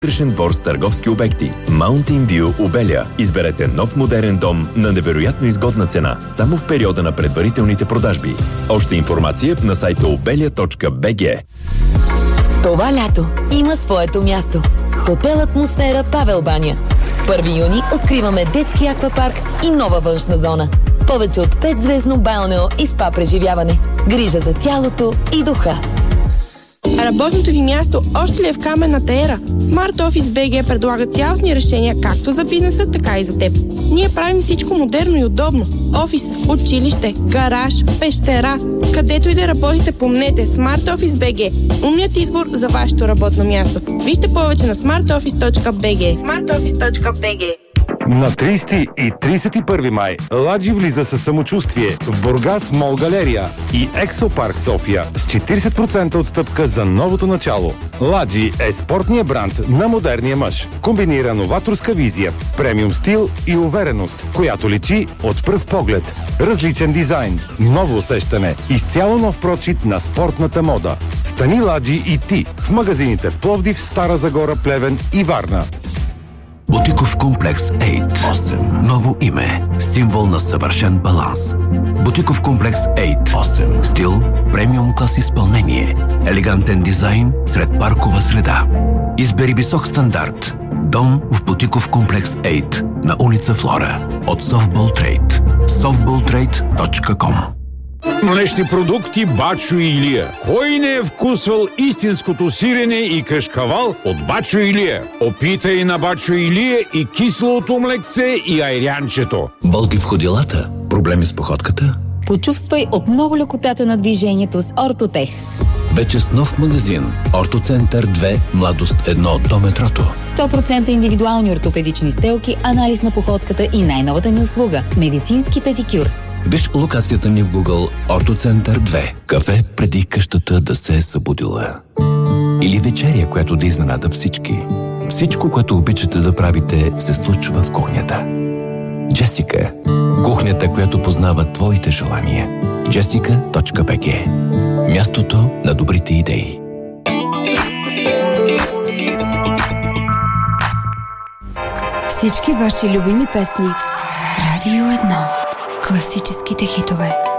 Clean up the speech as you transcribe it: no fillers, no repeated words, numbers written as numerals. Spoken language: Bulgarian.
Вътрешен двор с търговски обекти. Mountain View Обеля. Изберете нов модерен дом на невероятно изгодна цена. Само в периода на предварителните продажби. Още информация на сайта obelia.bg. Това лято има своето място. Хотел Атмосфера Павел Баня. 1 юни откриваме детски аквапарк и нова външна зона. Повече от 5-звездно балнео и спа преживяване. Грижа за тялото и духа. Работното ви място още ли е в каменната ера? Smart Office BG предлага цялостни решения както за бизнеса, така и за теб. Ние правим всичко модерно и удобно. Офис, училище, гараж, пещера. Където и да работите, помнете Smart Office BG. Умният избор за вашето работно място. Вижте повече на smartoffice.bg. smartoffice.bg. На 30 и 31 май Ладжи влиза със самочувствие в Бургас Мол Галерия и Ексопарк София с 40% отстъпка за новото начало. Ладжи е спортният бранд на модерния мъж. Комбинира новаторска визия, премиум стил и увереност, която личи от пръв поглед. Различен дизайн, ново усещане, изцяло нов прочит на спортната мода. Стани Ладжи и ти в магазините в Пловдив, Стара Загора, Плевен и Варна. Бутиков комплекс 8. Ново име. Символ на съвършен баланс. Бутиков комплекс 8. Стил, премиум клас изпълнение. Елегантен дизайн сред паркова среда. Избери висок стандарт. Дом в Бутиков комплекс 8 на улица Флора. От Softball Trade. softballtrade.com. Млечни продукти Бачо и Илия. Кой не е вкусвал истинското сирене и кашкавал от Бачо и Илия? Опитай на Бачо и Илия и киселото млекце и айрянчето. Болки в ходилата? Проблеми с походката? Почувствай отново лекотата на движението с Ортотех. Вече с нов магазин. Ортоцентър 2, Младост 1 до метрото. 100% индивидуални ортопедични стелки, анализ на походката и най-новата ни услуга – медицински педикюр. Виж локацията ни в Google Ортоцентър 2. Кафе преди къщата да се е събудила. Или вечеря, която да изненада всички. Всичко, което обичате да правите, се случва в кухнята. Джесика. Кухнята, която познава твоите желания. Jessica.bg. Мястото на добрите идеи. Всички ваши любими песни. Радио 1. Класическите хитове.